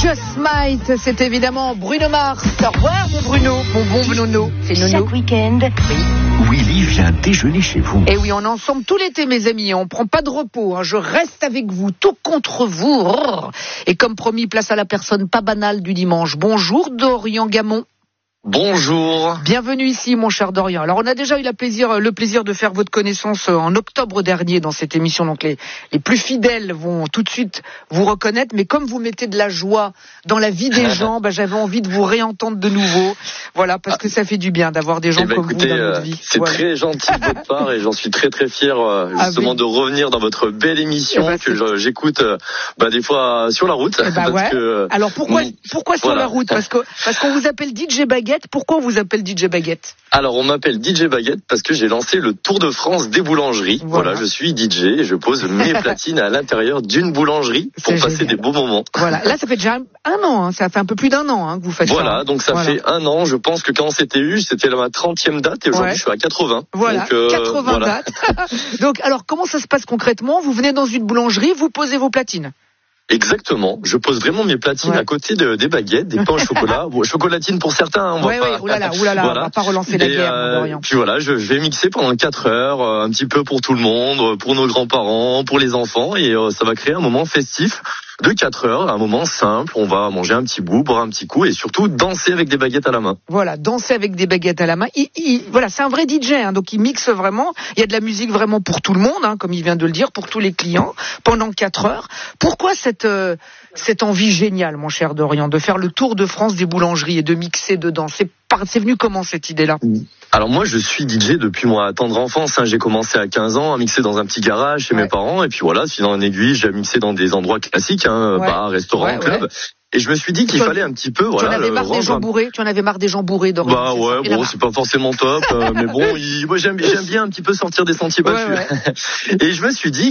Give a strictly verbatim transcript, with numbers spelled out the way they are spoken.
Just Might, c'est évidemment Bruno Mars. Au revoir mon Bruno, mon bon Nono. C'est Nono. Chaque week-end, Willy vient déjeuner chez vous. Et oui, on est ensemble tout l'été mes amis, on prend pas de repos, hein. Je reste avec vous, tout contre vous. Et comme promis, place à la personne pas banale du dimanche. Bonjour Dorian Gamon. Bonjour. Bienvenue ici, mon cher Dorian. Alors, on a déjà eu la plaisir, le plaisir de faire votre connaissance en octobre dernier dans cette émission. Donc, les, les plus fidèles vont tout de suite vous reconnaître. Mais comme vous mettez de la joie dans la vie des gens, bah, j'avais envie de vous réentendre de nouveau. Voilà, parce que ça fait du bien d'avoir des gens eh ben, comme écoutez, vous dans notre euh, vie. C'est voilà. très gentil de votre part et j'en suis très très fier euh, justement ah, oui. de revenir dans votre belle émission eh ben, que je, j'écoute euh, bah, des fois sur la route. Eh ben, parce ouais. que, Alors, pourquoi, pourquoi sur voilà. la route? Parce que, parce qu'on vous appelle D J Baguette. Pourquoi on vous appelle D J Baguette? Alors on m'appelle D J Baguette parce que j'ai lancé le Tour de France des boulangeries. Voilà, Voilà je suis D J et je pose mes platines à l'intérieur d'une boulangerie pour C'est passer génial. des beaux moments. Voilà, là ça fait déjà un an, hein. Ça fait un peu plus d'un an hein, que vous faites Voilà, ça. donc ça Voilà. fait un an. Je pense que quand on s'était eu, c'était ma trentième date et aujourd'hui Ouais. je suis à quatre-vingts. Voilà, donc, euh, quatre-vingts voilà. dates. Donc, alors, comment ça se passe concrètement? Vous venez dans une boulangerie, vous posez vos platines. Exactement. Je pose vraiment mes platines Ouais. à côté de, des baguettes, des pains au chocolat, bon, chocolatine pour certains. Hein, on Oui, va oui, pas... oulala, oulala, Voilà. on va pas relancer la Et, guerre, euh, mon Dorian. Puis voilà, je, je vais mixer pendant quatre heures, euh, un petit peu pour tout le monde, pour nos grands-parents, pour les enfants, et euh, ça va créer un moment festif de quatre heures, un moment simple. On va manger un petit bout, boire un petit coup, et surtout danser avec des baguettes à la main. Voilà, danser avec des baguettes à la main. Il, il, voilà, c'est un vrai D J, hein, donc il mixe vraiment. Il y a de la musique vraiment pour tout le monde, hein, comme il vient de le dire, pour tous les clients, pendant quatre heures. Pourquoi cette euh, cette envie géniale, mon cher Dorian, de faire le tour de France des boulangeries et de mixer dedans? C'est par, c'est venu comment cette idée-là? Alors moi je suis D J depuis ma tendre enfance, hein. J'ai commencé à quinze ans à mixer dans un petit garage chez ouais. mes parents, et puis voilà, sinon en aiguille j'ai mixé dans des endroits classiques, hein, ouais. bar, restaurant, ouais, club. Ouais. Et je me suis dit qu'il tu fallait un petit peu, tu voilà. en avais marre des gens un... bourrés. Tu en avais marre des gens bourrés, Dorian. Bah ouais, bon, c'est pas forcément top, euh, mais bon, il... moi j'aime, j'aime bien un petit peu sortir des sentiers battus. Ouais, ouais. Et je me suis dit